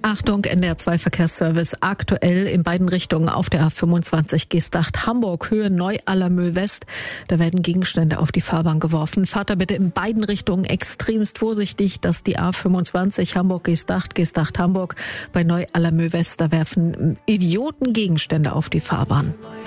Achtung, NDR2 Verkehrsservice aktuell in beiden Richtungen auf der A25 Gestacht-Hamburg, Höhe Neu-Allermöh West. Da werden Gegenstände auf die Fahrbahn geworfen. Fahrt da bitte in beiden Richtungen extremst vorsichtig. Das ist die A25 Hamburg-Gestacht, Gestacht-Hamburg. Bei Neu-Allermöh West, da werfen Idioten Gegenstände auf die Fahrbahn.